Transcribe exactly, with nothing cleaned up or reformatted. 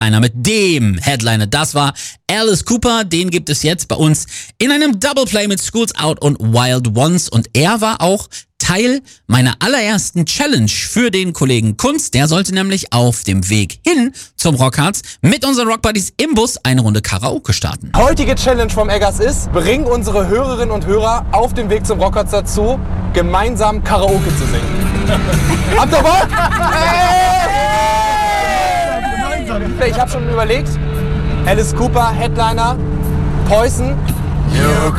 Einer mit dem Headliner, das war Alice Cooper, den gibt es jetzt bei uns in einem Double Play mit Schools Out und Wild Ones und er war auch Teil meiner allerersten Challenge für den Kollegen Kunz. Der sollte nämlich auf dem Weg hin zum Rockharz mit unseren Rockbuddies im Bus eine Runde Karaoke starten. Heutige Challenge vom Eggers ist, bring unsere Hörerinnen und Hörer auf dem Weg zum Rockharz dazu, gemeinsam Karaoke zu singen. Habt ihr Bock? Ich habe schon überlegt, Alice Cooper, Headliner, Poison. You